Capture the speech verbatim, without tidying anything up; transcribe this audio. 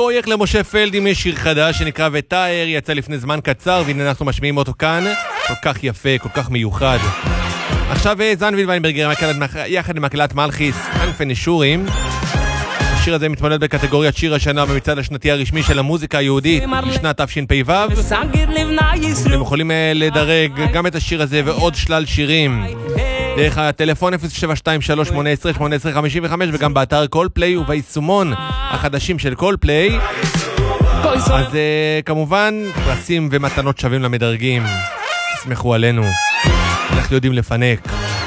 קוייך למשה פלד עם שיר חדש שנקרא ותאר, יצא לפני זמן קצר והנה אנחנו משמיעים אותו כאן, כל כך יפה, כל כך מיוחד. עכשיו זנביל ויינברגר יחד עם מקהלת מלכיס, ענפי נשורים. השיר הזה מתמודד בקטגוריית שיר השנה במצעד השנתי הרשמי של המוזיקה היהודית לשנת תשפ"ו. אתם יכולים לדרג גם את השיר הזה ועוד שלל שירים דרך הטלפון אפס שבע שתיים שלוש שמונה עשרה שמונה עשרה חמישים וחמש וגם באתר קולפליי וביישומון החדשים של קולפליי. אז uh, כמובן פרסים ומתנות שווים למדרגים, תסמכו עלינו, אנחנו יודעים לפנק.